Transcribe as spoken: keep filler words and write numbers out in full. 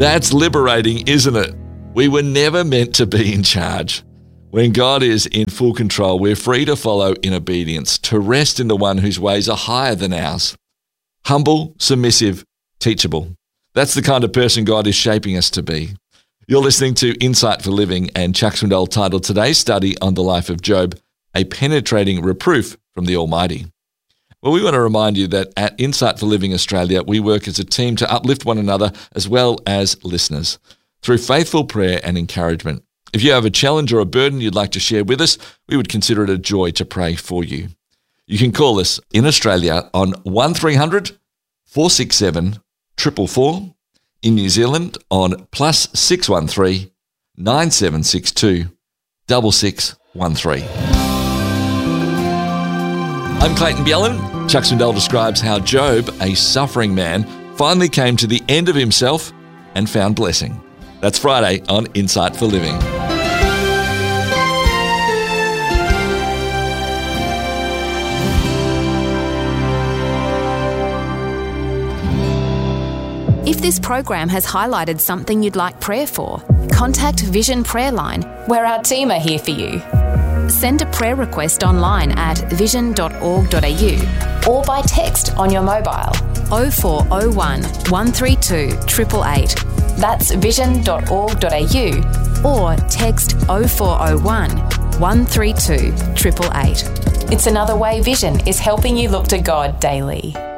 That's liberating, isn't it? We were never meant to be in charge. When God is in full control, we're free to follow in obedience, to rest in the one whose ways are higher than ours. Humble, submissive, teachable. That's the kind of person God is shaping us to be. You're listening to Insight for Living, and Chuck Swindoll titled today's study on the life of Job, A Penetrating Reproof from the Almighty. Well, we want to remind you that at Insight for Living Australia, we work as a team to uplift one another as well as listeners through faithful prayer and encouragement. If you have a challenge or a burden you'd like to share with us, we would consider it a joy to pray for you. You can call us in Australia on one three hundred, four six seven, four four four, in New Zealand on plus six one three, nine seven six two, six six one three. I'm Clayton Bjelland. Chuck Swindoll describes how Job, a suffering man, finally came to the end of himself and found blessing. That's Friday on Insight for Living. If this program has highlighted something you'd like prayer for, contact Vision Prayer Line, where our team are here for you. Send a prayer request online at vision dot org dot a u or by text on your mobile oh four oh one, one three two, eight eight eight. That's vision dot org dot a u or text oh four oh one, one three two, eight eight eight. It's another way Vision is helping you look to God daily.